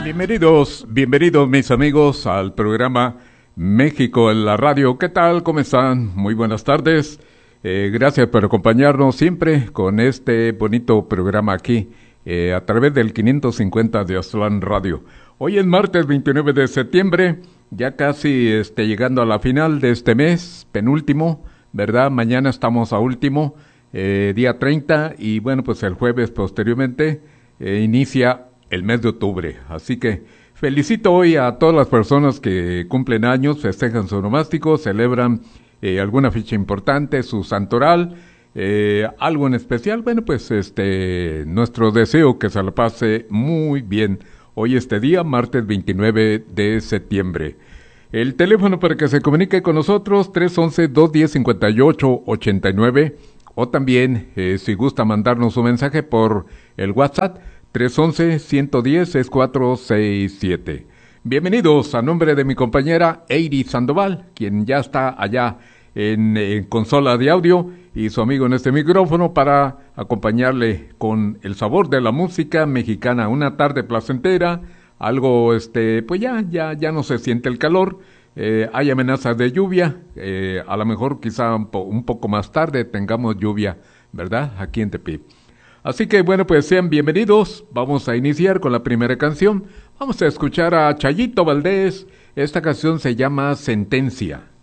Bienvenidos mis amigos al programa México en la radio. ¿Qué tal? ¿Cómo están? Muy buenas tardes. Gracias por acompañarnos siempre con este bonito programa aquí a través del 550 de Aztlán Radio. Hoy es martes 29 de septiembre, ya casi llegando a la final de este mes, penúltimo, ¿verdad? Mañana estamos a último, día 30, y bueno, pues el jueves posteriormente inicia el mes de octubre. Así que felicito hoy a todas las personas que cumplen años, festejan su onomástico, celebran alguna fecha importante, su santoral, algo en especial. Bueno, pues nuestro deseo que se lo pase muy bien hoy día, martes 29 de septiembre. El teléfono para que se comunique con nosotros, 311-210-5889, o también, si gusta mandarnos un mensaje por el WhatsApp, 311-110-6467. Bienvenidos a nombre de mi compañera Eiry Sandoval, quien ya está allá en consola de audio, y su amigo en este micrófono para acompañarle con el sabor de la música mexicana. Una tarde placentera, algo, pues ya no se siente el calor, hay amenazas de lluvia, a lo mejor quizá un poco más tarde tengamos lluvia, ¿verdad? Aquí en Tepic. Así que bueno, pues sean bienvenidos. Vamos a iniciar con la primera canción. Vamos a escuchar a Chayito Valdés. Esta canción se llama Sentencia.